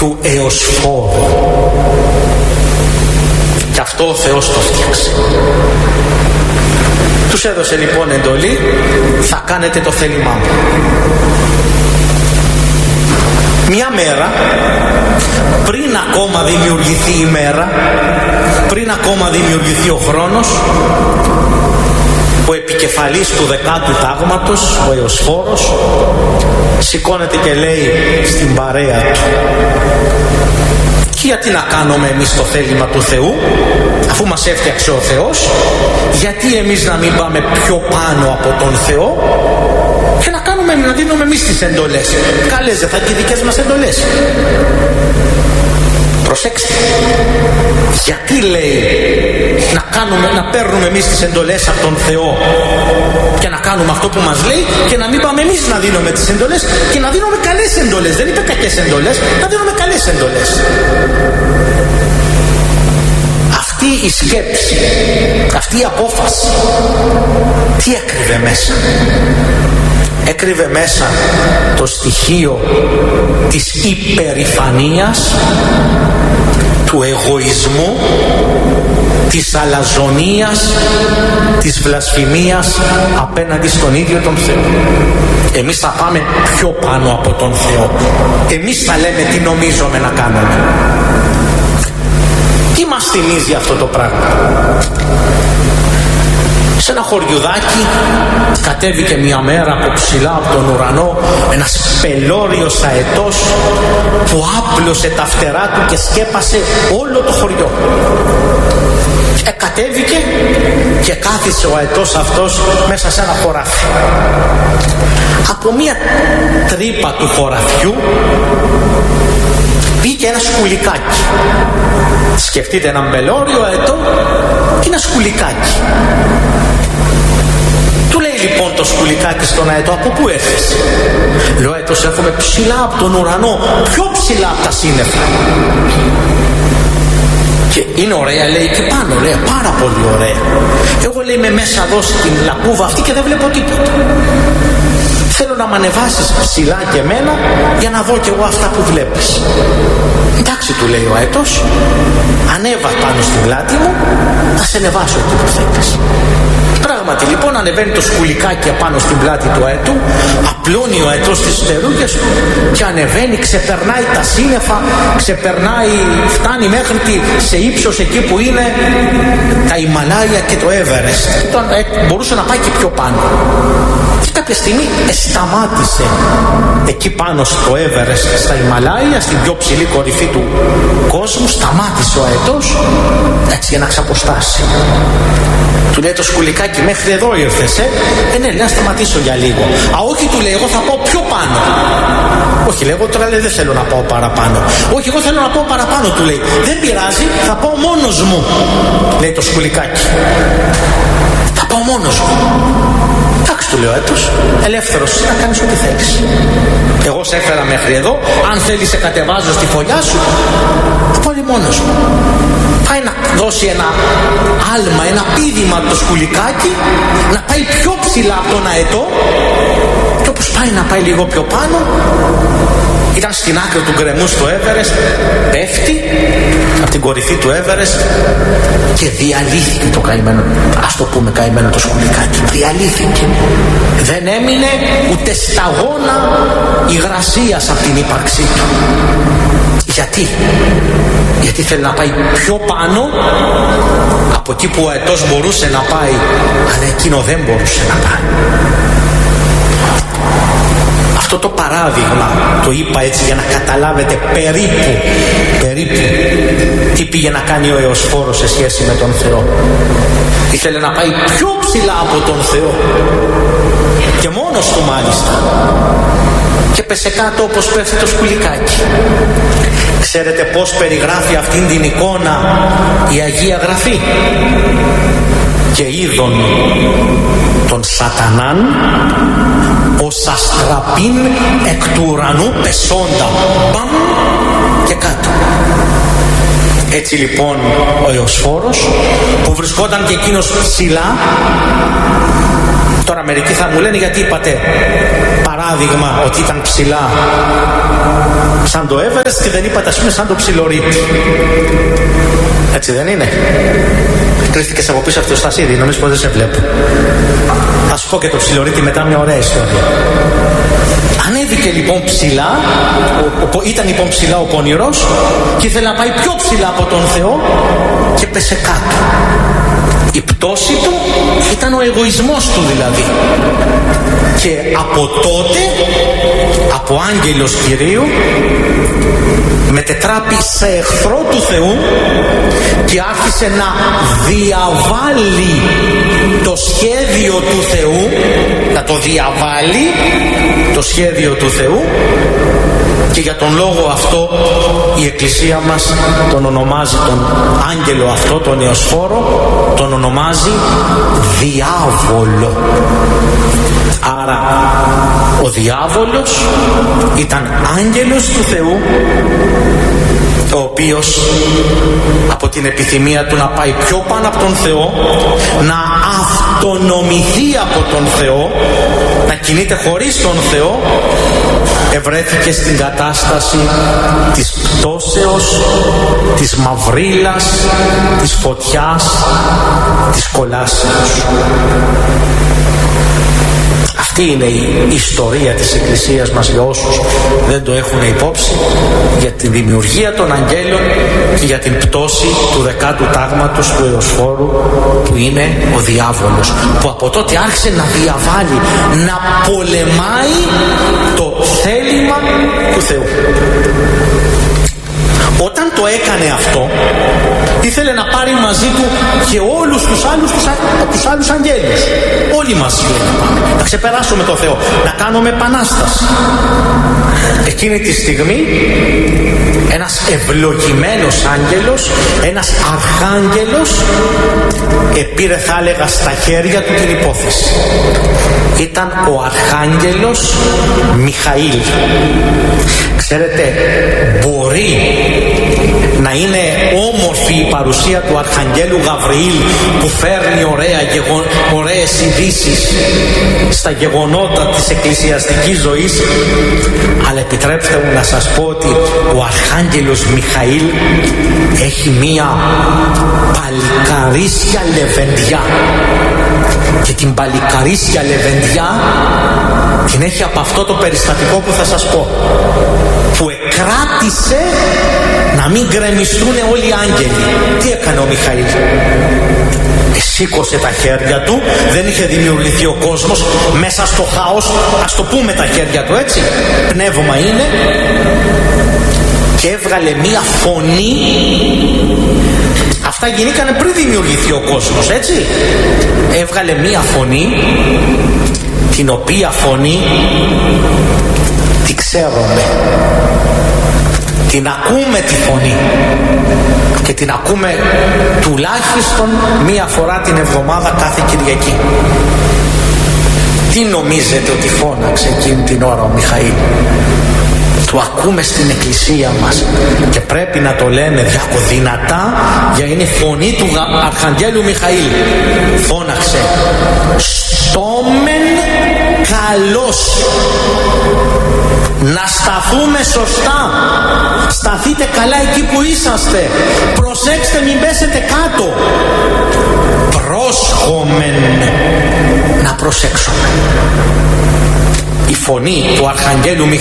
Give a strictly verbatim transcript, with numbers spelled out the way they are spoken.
του Εωσφόρου. Και αυτό ο Θεός το φτιάξε. Τους έδωσε λοιπόν εντολή, θα κάνετε το θέλημά μου. Μια μέρα, πριν ακόμα δημιουργηθεί η μέρα, πριν ακόμα δημιουργηθεί ο χρόνος, ο επικεφαλής του δεκάτου τάγματος, ο Εωσφόρος, σηκώνεται και λέει στην παρέα του: και γιατί να κάνουμε εμείς το θέλημα του Θεού, αφού μας έφτιαξε ο Θεός, γιατί εμείς να μην πάμε πιο πάνω από τον Θεό και να κάνουμε, να δίνουμε εμείς τις εντολές? Καλές δεν θα είναι οι δικές μας εντολές? Προσέξτε, γιατί λέει να, κάνουμε, να παίρνουμε εμείς τις εντολές από τον Θεό και να κάνουμε αυτό που μας λέει, και να μην πάμε εμείς να δίνουμε τις εντολές, και να δίνουμε καλές εντολές? Δεν είπε κακές εντολές, να δίνουμε καλές εντολές. Αυτή η σκέψη, αυτή η απόφαση, τι έκρυβε μέσα? Έκρυβε μέσα το στοιχείο της υπερηφανίας, του εγωισμού, της αλαζονίας, της βλασφημίας απέναντι στον ίδιο τον Θεό. Εμείς θα πάμε πιο πάνω από τον Θεό. Εμείς θα λέμε τι νομίζουμε να κάνουμε. Τι μας θυμίζει αυτό το πράγμα? Σε ένα χωριουδάκι κατέβηκε μια μέρα από ψηλά από τον ουρανό ένας πελώριος αετός που άπλωσε τα φτερά του και σκέπασε όλο το χωριό. Ε, κατέβηκε και κάθισε ο αετός αυτός μέσα σε ένα χωράφι. Από μια τρύπα του χωραφιού βγήκε ένα σκουλικάκι. Σκεφτείτε έναν πελώριο αετό και ένα σκουλικάκι. Του λέει λοιπόν το σκουλικάκι στον αετό: από πού έρχεσαι? Λέω: αετός, έρχομαι ψηλά από τον ουρανό, πιο ψηλά από τα σύννεφα. Και είναι ωραία, λέει, και πάνω, λέει, πάρα πολύ ωραία. Εγώ, λέει, είμαι μέσα εδώ στην λακκούβα αυτή και δεν βλέπω τίποτα. Θέλω να μ' ανεβάσεις ψηλά και εμένα για να δω κι εγώ αυτά που βλέπεις. Εντάξει, του λέει ο αετός, ανέβα πάνω στην πλάτη μου, θα σε ανεβάσω εκεί που θέλεις. Πράγματι λοιπόν ανεβαίνει το σκουλικάκι απάνω στην πλάτη του αετού, απλώνει ο αετός τις φτερούγες του και ανεβαίνει, ξεπερνάει τα σύννεφα, ξεπερνάει, φτάνει μέχρι τη, σε ύψος εκεί που είναι τα Ιμαλάια και το Everest. Ε, μπορούσε να πάει και πιο πάνω. Και κάποια στιγμή ε, σταμάτησε εκεί πάνω στο Everest, στα Ιμαλάια, στην πιο ψηλή κορυφή του κόσμου. Σταμάτησε ο αετός, έτσι, για να ξαποστάσει. Του λέει το σκουλικάκι: μέχρι εδώ ήρθες, ε? Ε, ναι, να σταματήσω για λίγο. Α, όχι, του λέει, εγώ θα πάω πιο πάνω. Όχι, λέει, εγώ τώρα λέει, δεν θέλω να πάω παραπάνω. Όχι, εγώ θέλω να πάω παραπάνω, του λέει. Δεν πειράζει, θα πάω μόνος μου, λέει το σκουλικάκι. Θα πάω μόνος μου. Εντάξει, του λέει ο αετός, ελεύθερος εσύ να κάνεις ό,τι θέλεις. Εγώ σε έφερα μέχρι εδώ, αν θέλεις σε κατεβάζω στη φωλιά σου. Θα πάω μόνος μου. Πάει να δώσει ένα άλμα, ένα πήδημα το σκουλικάκι, να πάει πιο ψηλά από τον αετό, και όπως πάει να πάει λίγο πιο πάνω, ήταν στην άκρη του γκρεμού στο Everest, πέφτει από την κορυφή του Everest και διαλύθηκε το καημένο, ας το πούμε καημένο το σκουλικάκι. Διαλύθηκε. Δεν έμεινε ούτε σταγόνα υγρασίας από την ύπαρξή του. Γιατί? Γιατί θέλει να πάει πιο πάνω από εκεί που ο αετός μπορούσε να πάει, αλλά εκείνο δεν μπορούσε να πάει. Αυτό το παράδειγμα το είπα έτσι για να καταλάβετε περίπου, περίπου τι πήγε να κάνει ο Εωσφόρος σε σχέση με τον Θεό. Ήθελε να πάει πιο ψηλά από τον Θεό και μόνος του μάλιστα, και πέσε κάτω όπως πέφτει το σκουλικάκι. Ξέρετε πώς περιγράφει αυτήν την εικόνα η Αγία Γραφή? Και είδον τον Σατανάν ως αστραπήν εκ του ουρανού πεσόντα, μπαμ, και κάτω. Έτσι λοιπόν ο Ιωσφόρος, που βρισκόταν και εκείνος ψηλά, τώρα μερικοί θα μου λένε γιατί είπατε παράδειγμα ότι ήταν ψηλά σαν το Everest και δεν είπατε ας πούμε σαν το Ψιλορίτη. Έτσι δεν είναι? Κρύφτηκες από πίσω αυτό το Στασίδη, νομίζεις πως δεν σε βλέπω. Θα σου πω και το Ψιλορίτη μετά, μια ωραία ιστορία. Ανέβηκε λοιπόν ψηλά, ο, ο, ήταν λοιπόν ψηλά ο πονηρός και ήθελε να πάει πιο ψηλά από τον Θεό και πέσε κάτω. Η πτώση του ήταν ο εγωισμός του δηλαδή. Και από τότε, από άγγελος Κυρίου, μετετράπη σε εχθρό του Θεού και άρχισε να διαβάλει το σχέδιο του Θεού, να το διαβάλει το σχέδιο του Θεού, και για τον λόγο αυτό η Εκκλησία μας τον ονομάζει, τον άγγελο αυτό, τον Ιωσφόρο, τον ονομάζει διάβολο. Άρα ο διάβολος ήταν άγγελος του Θεού, ο οποίος από την επιθυμία του να πάει πιο πάνω από τον Θεό, να αυτονομηθεί από τον Θεό, να κινείται χωρίς τον Θεό, ευρέθηκε στην κατάσταση της πτώσεως, της μαυρίλας, της φωτιάς, της κολάσεως. Αυτή είναι η ιστορία της Εκκλησίας μας για όσους δεν το έχουν υπόψη, για τη δημιουργία των αγγέλων και για την πτώση του δεκάτου τάγματος του Ιωσφόρου, που είναι ο διάβολος, που από τότε άρχισε να διαβάλει, να πολεμάει το θέλημα του Θεού. Όταν το έκανε αυτό, ήθελε να πάρει μαζί του και όλους τους άλλους, τους, τους άλλους αγγέλους. Όλοι μαζί να πάμε, να ξεπεράσουμε το Θεό, να κάνουμε επανάσταση. Εκείνη τη στιγμή ένας ευλογημένος άγγελος, ένας αρχάγγελος, επήρε θα έλεγα στα χέρια του την υπόθεση. Ήταν ο αρχάγγελος Μιχαήλ. Ξέρετε, μπορεί να είναι όμορφη η παρουσία του Αρχαγγέλου Γαβριήλ, που φέρνει ωραία, γεγον... ωραίες ειδήσεις στα γεγονότα της εκκλησιαστικής ζωής, αλλά επιτρέψτε μου να σας πω ότι ο Αρχάγγελος Μιχαήλ έχει μία παλικαρίσια λεβεντιά, και την παλικαρίσια λεβεντιά την έχει από αυτό το περιστατικό που θα σας πω, που εκράτησε να μην γκρεμιστούν όλοι οι άγγελοι. Τι έκανε ο Μιχαήλ? Σήκωσε τα χέρια του, δεν είχε δημιουργηθεί ο κόσμος, μέσα στο χάος, ας το πούμε τα χέρια του έτσι, πνεύμα είναι, και έβγαλε μία φωνή. Αυτά γινήκανε πριν δημιουργηθεί ο κόσμος, έτσι. Έβγαλε μία φωνή, την οποία φωνή τη ξέρουμε, την ακούμε τη φωνή, και την ακούμε τουλάχιστον μία φορά την εβδομάδα κάθε Κυριακή. Τι νομίζετε ότι φώναξε εκείνη την ώρα ο Μιχαήλ? Το ακούμε στην εκκλησία μας και πρέπει να το λέμε δυνατά, για είναι φωνή του Αρχαγγέλου Μιχαήλ. Φώναξε «Στόμεν καλός». Να σταθούμε σωστά. Σταθείτε καλά εκεί που είσαστε. Προσέξτε, μην πέσετε κάτω. Πρόσχομεν. Να προσέξουμε. Η φωνή του Αρχαγγέλου Μιχαήλ